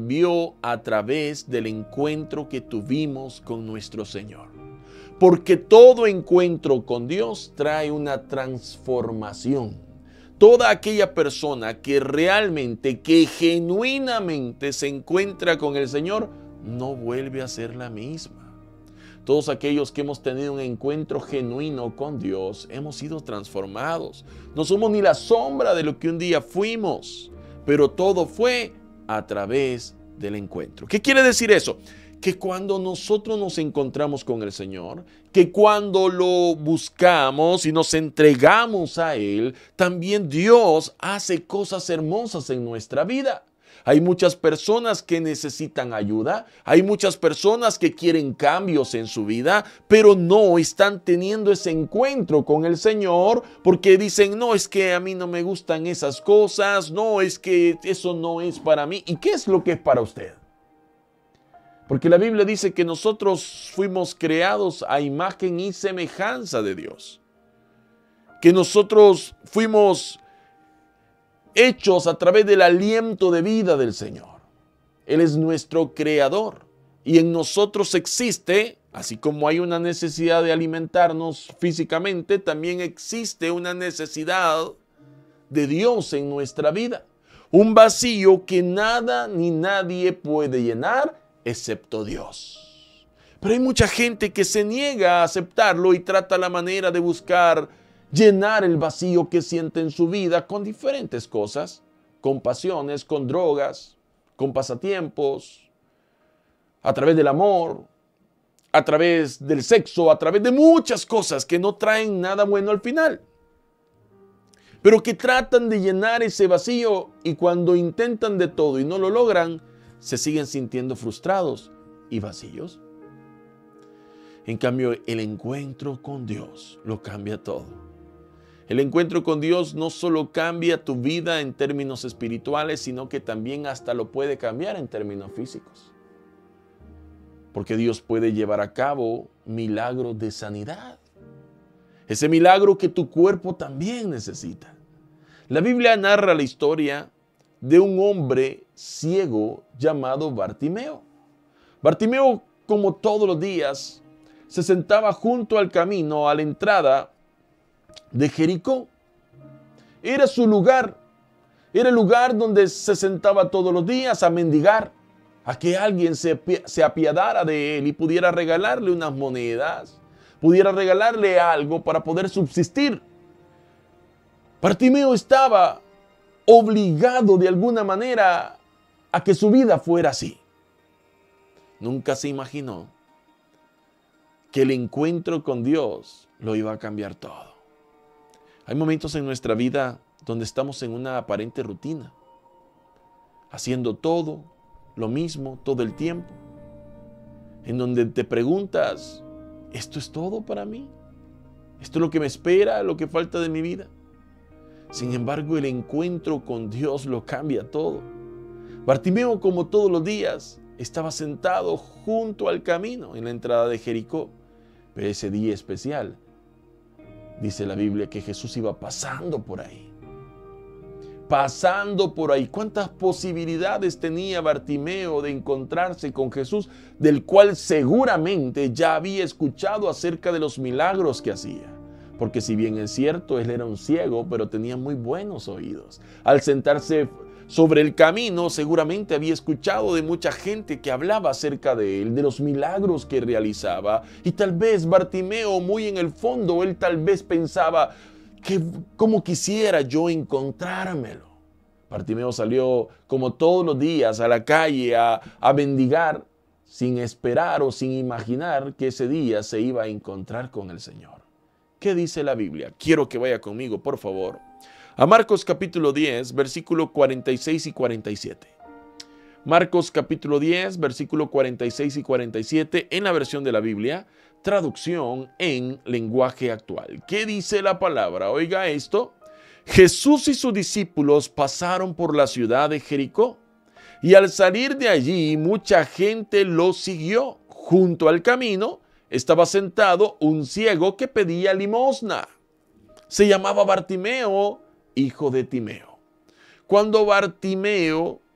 cambió a través del encuentro que tuvimos con nuestro Señor. Porque todo encuentro con Dios trae una transformación. Toda aquella persona que realmente, que genuinamente se encuentra con el Señor, no vuelve a ser la misma. Todos aquellos que hemos tenido un encuentro genuino con Dios, hemos sido transformados. No somos ni la sombra de lo que un día fuimos, pero todo fue a través del encuentro. ¿Qué quiere decir eso? Que cuando nosotros nos encontramos con el Señor, que cuando lo buscamos y nos entregamos a Él, también Dios hace cosas hermosas en nuestra vida. Hay muchas personas que necesitan ayuda, hay muchas personas que quieren cambios en su vida, pero no están teniendo ese encuentro con el Señor porque dicen, no, es que a mí no me gustan esas cosas, no, es que eso no es para mí. ¿Y qué es lo que es para usted? Porque la Biblia dice que nosotros fuimos creados a imagen y semejanza de Dios. Que nosotros fuimos hechos a través del aliento de vida del Señor. Él es nuestro creador. Y en nosotros existe, así como hay una necesidad de alimentarnos físicamente, también existe una necesidad de Dios en nuestra vida. Un vacío que nada ni nadie puede llenar excepto Dios. Pero hay mucha gente que se niega a aceptarlo y trata la manera de buscar llenar el vacío que siente en su vida con diferentes cosas, con pasiones, con drogas, con pasatiempos, a través del amor, a través del sexo, a través de muchas cosas que no traen nada bueno al final, pero que tratan de llenar ese vacío y cuando intentan de todo y no lo logran, se siguen sintiendo frustrados y vacíos. En cambio, el encuentro con Dios lo cambia todo. El encuentro con Dios no solo cambia tu vida en términos espirituales, sino que también hasta lo puede cambiar en términos físicos. Porque Dios puede llevar a cabo milagros de sanidad. Ese milagro que tu cuerpo también necesita. La Biblia narra la historia de un hombre ciego llamado Bartimeo. Bartimeo, como todos los días, se sentaba junto al camino a la entrada de Jericó. Era su lugar, era el lugar donde se sentaba todos los días a mendigar, a que alguien se apiadara de él y pudiera regalarle unas monedas, pudiera regalarle algo para poder subsistir. Bartimeo estaba obligado de alguna manera a que su vida fuera así. Nunca se imaginó que el encuentro con Dios lo iba a cambiar todo. Hay momentos en nuestra vida donde estamos en una aparente rutina, haciendo todo, lo mismo, todo el tiempo, en donde te preguntas, ¿esto es todo para mí? ¿Esto es lo que me espera, lo que falta de mi vida? Sin embargo, el encuentro con Dios lo cambia todo. Bartimeo, como todos los días, estaba sentado junto al camino en la entrada de Jericó. Pero ese día especial, dice la Biblia que Jesús iba pasando por ahí. Pasando por ahí. ¿Cuántas posibilidades tenía Bartimeo de encontrarse con Jesús, del cual seguramente ya había escuchado acerca de los milagros que hacía? Porque si bien es cierto, él era un ciego, pero tenía muy buenos oídos. Al sentarse sobre el camino, seguramente había escuchado de mucha gente que hablaba acerca de él, de los milagros que realizaba. Y tal vez Bartimeo, muy en el fondo, él tal vez pensaba que cómo quisiera yo encontrármelo. Bartimeo salió como todos los días a la calle a mendigar, sin esperar o sin imaginar que ese día se iba a encontrar con el Señor. ¿Qué dice la Biblia? Quiero que vaya conmigo, por favor, a Marcos capítulo 10, versículo 46 y 47. Marcos capítulo 10, versículo 46 y 47 en la versión de la Biblia, traducción en lenguaje actual. ¿Qué dice la palabra? Oiga esto. Jesús y sus discípulos pasaron por la ciudad de Jericó y al salir de allí mucha gente lo siguió. Junto al camino estaba sentado un ciego que pedía limosna. Se llamaba Bartimeo, hijo de Timeo. Cuando Bartimeo